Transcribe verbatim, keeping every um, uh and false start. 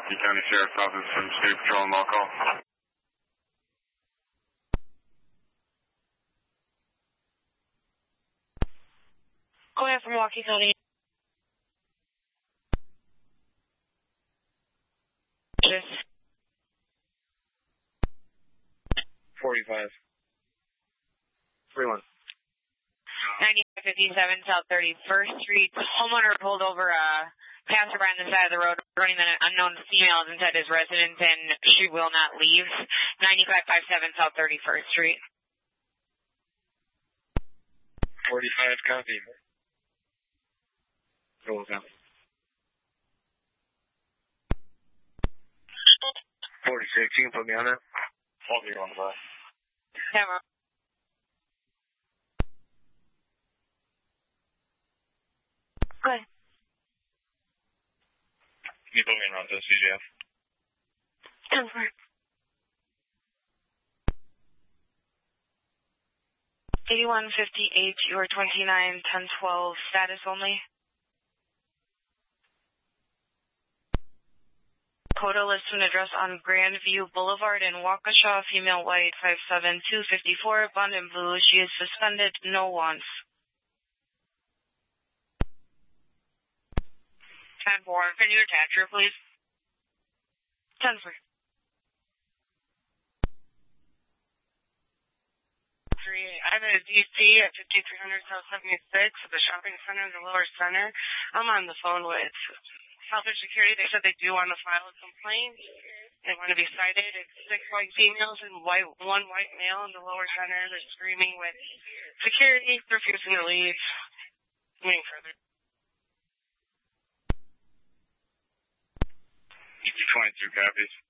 Milwaukee County Sheriff's Office from State Patrol and Law Call. Go ahead from Milwaukee County. forty-five. three one. ninety-five fifty-seven South thirty-first Street. Homeowner pulled over a passerby on the side of the road, running an unknown female inside his residence, and she will not leave. ninety-five fifty-seven South thirty-first Street. forty-five, copy. Roll down. forty-six, you can put me on that. I'll be on the bus. Camera. Good. Can you put me around to C J F? Confirm. eighty-one fifty-eight, you are twenty-nine ten twelve, status only. Coda lists an address on Grandview Boulevard in Waukesha, female white, five seven two five four, blonde and blue. She is suspended, no wants. ten four, can you attach her, please? ten four. I'm at a D C at fifty-three hundred South seventy-six at the shopping center in the lower center. I'm on the phone with Health Security. They said they do want to file a complaint. They want to be cited. It's six white females and white, one white male in the lower center. They're screaming with security, refusing to leave. Moving further. twenty-two copies.